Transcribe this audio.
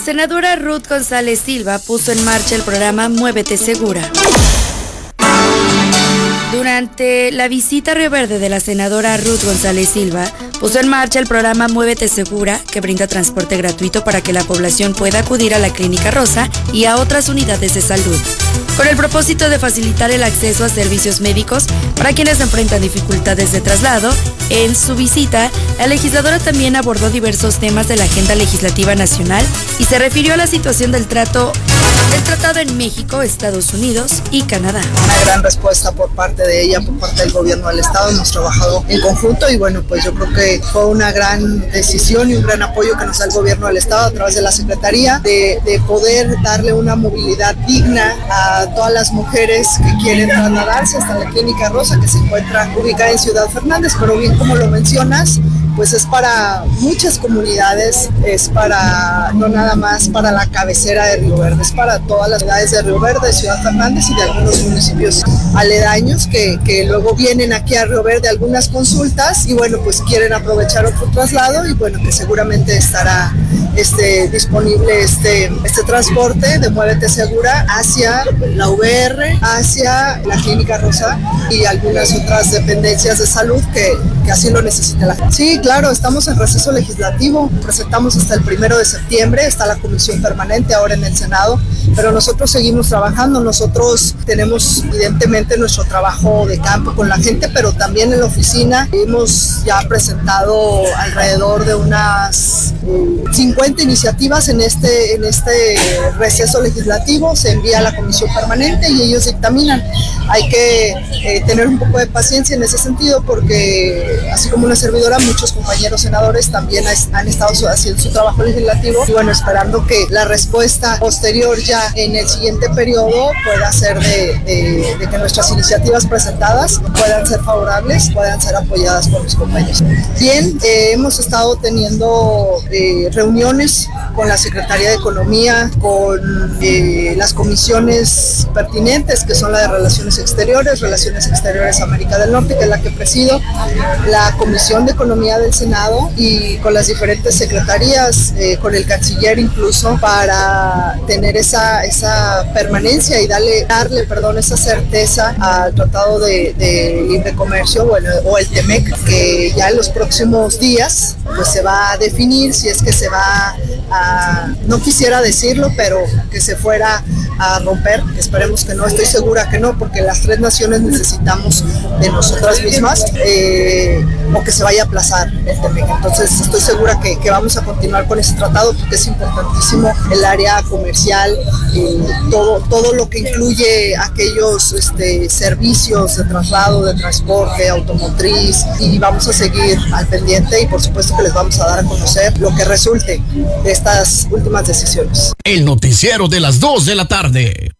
senadora Ruth González Silva puso en marcha el programa Muévete Segura. Durante la visita a Río Verde de la senadora Ruth González Silva, puso en marcha el programa Muévete Segura, que brinda transporte gratuito para que la población pueda acudir a la Clínica Rosa y a otras unidades de salud, con el propósito de facilitar el acceso a servicios médicos para quienes enfrentan dificultades de traslado. En su visita, la legisladora también abordó diversos temas de la agenda legislativa nacional y se refirió a la situación del tratado en México, Estados Unidos y Canadá. Una gran respuesta por parte de ella, por parte del gobierno del estado. Hemos trabajado en conjunto y bueno, pues yo creo que fue una gran decisión y un gran apoyo que nos da el gobierno del estado a través de la Secretaría de poder darle una movilidad digna a todas las mujeres que quieren trasladarse hasta la Clínica Rosa, que se encuentra ubicada en Ciudad Fernández, pero bien como lo mencionas, pues es para muchas comunidades, es para, no nada más para la cabecera de Río Verde, es para todas las ciudades de Río Verde, de Ciudad Fernández y de algunos municipios aledaños que luego vienen aquí a Río Verde algunas consultas y bueno, pues quieren aprovechar otro traslado y bueno, que seguramente estará disponible este transporte de Muévete Segura hacia la VR, hacia la Clínica Rosa y algunas otras dependencias de salud que así lo necesita la gente. Sí, claro, estamos en receso legislativo, presentamos hasta el 1 de septiembre, está la comisión permanente ahora en el Senado, pero nosotros seguimos trabajando, nosotros tenemos evidentemente nuestro trabajo de campo con la gente, pero también en la oficina hemos ya presentado alrededor de unas 50 iniciativas en este receso legislativo, se envía a la comisión permanente y ellos dictaminan. Hay que tener un poco de paciencia en ese sentido porque así como una servidora, muchos compañeros senadores también han estado haciendo su trabajo legislativo y bueno, esperando que la respuesta posterior ya en el siguiente periodo pueda ser de que nuestras iniciativas presentadas puedan ser favorables, puedan ser apoyadas por los compañeros. Bien, hemos estado teniendo reuniones con la Secretaría de Economía, con las comisiones pertinentes, que son la de Relaciones Exteriores América del Norte, que es la que presido, la Comisión de Economía del Senado y con las diferentes secretarías, con el canciller incluso, para tener esa permanencia y darle esa certeza al Tratado de Libre Comercio, bueno, o el TEMEC, que ya en los próximos días pues se va a definir si es que se va a, no quisiera decirlo, pero que se fuera a romper, esperemos que no, estoy segura que no, porque las tres naciones necesitamos de nosotras mismas, o que se vaya a aplazar el TEMEC. Entonces estoy segura que vamos a continuar con ese tratado porque es importantísimo el área comercial, todo lo que incluye aquellos servicios de traslado, de transporte, automotriz, y vamos a seguir al pendiente y por supuesto que les vamos a dar a conocer lo que resulte de estas últimas decisiones. El noticiero de las 2 de la tarde.